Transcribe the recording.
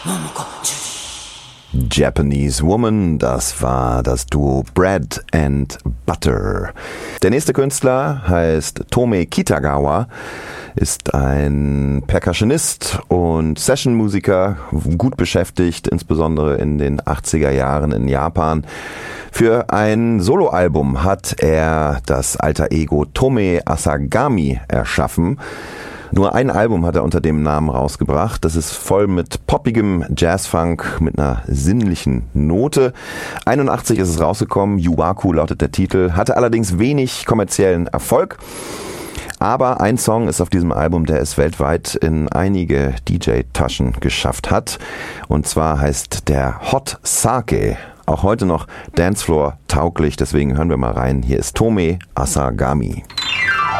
Japanese Woman, das war das Duo Bread and Butter. Der nächste Künstler heißt Tome Kitagawa, ist ein Percussionist und Sessionmusiker, gut beschäftigt, insbesondere in den 80er Jahren in Japan. Für ein Soloalbum hat er das Alter Ego Tome Asagami erschaffen. Nur ein Album hat er unter dem Namen rausgebracht. Das ist voll mit poppigem Jazzfunk, mit einer sinnlichen Note. 81 ist es rausgekommen, Yuwaku lautet der Titel, hatte allerdings wenig kommerziellen Erfolg. Aber ein Song ist auf diesem Album, der es weltweit in einige DJ-Taschen geschafft hat. Und zwar heißt der Hot Sake. Auch heute noch Dancefloor tauglich, deswegen hören wir mal rein. Hier ist Tome Asagami.